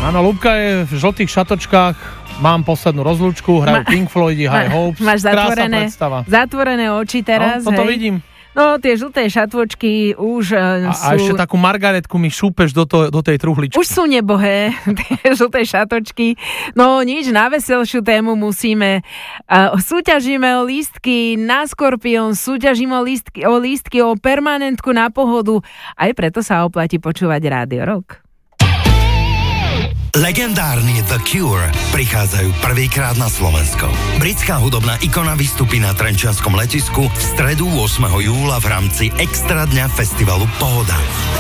Áno, Ľubka je v žltých šatočkách, mám poslednú rozlúčku, hrajú Pink Floyd, High Hopes. Máš zatvorené oči teraz, toto vidím. No, tie žlté šatôčky už sú... A ešte takú margaretku mi šúpeš do tej truhličky. Už sú nebohé, tie žlté šatočky. No nič, na veselšiu tému musíme. Súťažíme o lístky na Skorpión, súťažíme o lístky o permanentku na Pohodu. Aj preto sa oplatí počúvať Rádio Rock. Legendárni The Cure prichádzajú prvýkrát na Slovensko. Britská hudobná ikona vystupí na trenčianskom letisku v stredu 8. júla v rámci extra dňa festivalu Pohoda.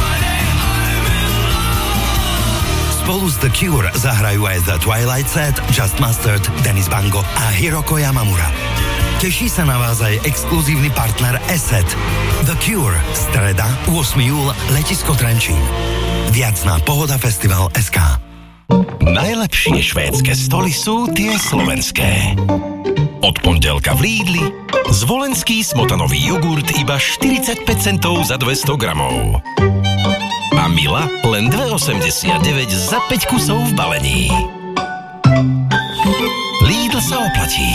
Spolu s The Cure zahrajú aj The Twilight Set, Just Mustard, Dennis Bango a Hiroko Yamamura. Teší sa na vás aj exkluzívny partner ESET. The Cure, streda, 8. júl, letisko Trenčín. Viac na pohodafestival.sk. Najlepšie švédske stoly sú tie slovenské. Od pondelka v Lidli zvolenský smotanový jogurt iba 45 centov za 200 gramov. A Mila len 2,89 za 5 kusov v balení. Lidl sa oplatí.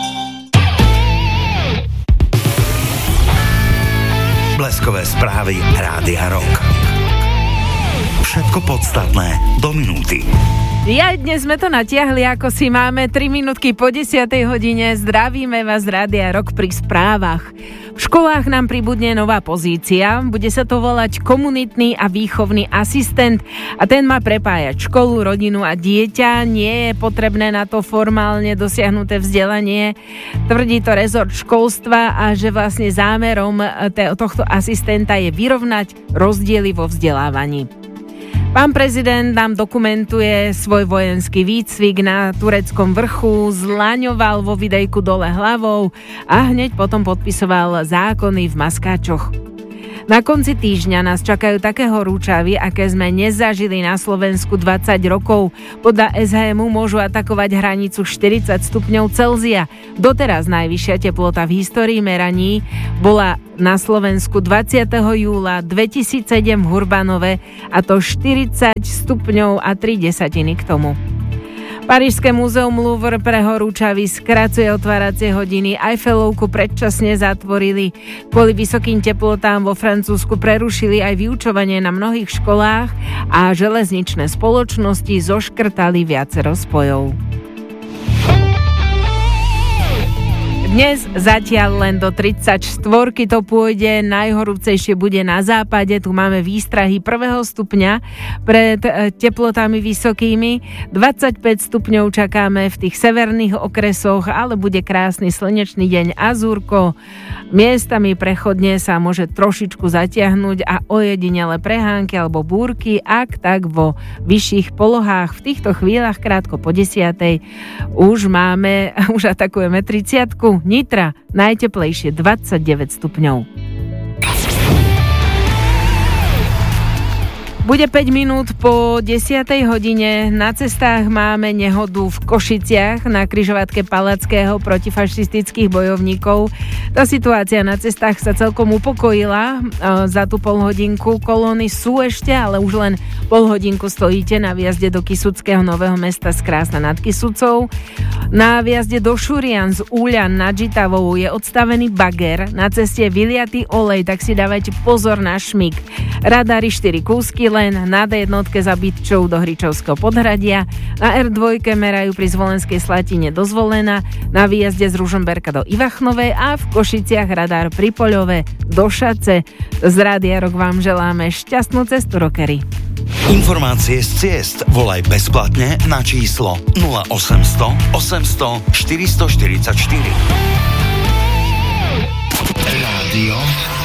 Bleskové správy Rádia Rock. Všetko podstatné do minúty. Ja dnes sme to natiahli, ako si máme 3 minútky po 10. hodine. Zdravíme vás z Rádia Rock pri správach. V školách nám pribudne nová pozícia. Bude sa to volať komunitný a výchovný asistent a ten má prepájať školu, rodinu a dieťa. Nie je potrebné na to formálne dosiahnuté vzdelanie. Tvrdí to rezort školstva a že vlastne zámerom tohto asistenta je vyrovnať rozdiely vo vzdelávaní. Pán prezident nám dokumentuje svoj vojenský výcvik na tureckom vrchu, zlaňoval vo videjku dole hlavou a hneď potom podpisoval zákony v maskáčoch. Na konci týždňa nás čakajú také horúčavy, aké sme nezažili na Slovensku 20 rokov. Podľa SHMu môžu atakovať hranicu 40 stupňov Celzia. Doteraz najvyššia teplota v histórii meraní bola na Slovensku 20. júla 2007 v Hurbanove, a to 40 stupňov a 3 desatiny k tomu. Parížské múzeum Louvre pre horúčavy skracuje otváracie hodiny, Eiffelovku predčasne zatvorili. Kvôli vysokým teplotám vo Francúzsku prerušili aj vyučovanie na mnohých školách a železničné spoločnosti zoškrtali viacero spojov. Dnes zatiaľ len do 34 to pôjde, najhorúcejšie bude na západe, tu máme výstrahy 1. stupňa pred teplotami vysokými, 25 stupňov čakáme v tých severných okresoch, ale bude krásny slnečný deň, azúrko, miestami prechodne sa môže trošičku zatiahnuť a ojedinele prehánky alebo búrky, ak tak vo vyšších polohách. V týchto chvíľach krátko po 10. už atakujeme 30. Nitra najteplejšie 29 stupňov. Bude 5 minút po 10. hodine. Na cestách máme nehodu v Košiciach na križovatke Palackého protifašistických bojovníkov. Tá situácia na cestách sa celkom upokojila za tú polhodinku. Kolóny sú ešte, ale už len polhodinku stojíte na výjazde do Kysuckého Nového Mesta z Krásna nad Kysucou. Na výjazde do Šurian z Úľan nad Žitavou je odstavený bager. Na ceste je vyliatý olej, tak si dávajte pozor na šmík. Radary 4 kúsky len, na D1 za Bytčou do Hričovského podhradia, na R2 merajú pri Zvolenskej Slatine do Zvolena, na výjazde z Ružomberka do Ivachnovej a v Košiciach radár pri Poľove do Šace. Z Rádia Rock vám želáme šťastnú cestu, rockery. Informácie z ciest volaj bezplatne na číslo 0800 800 444. Rádio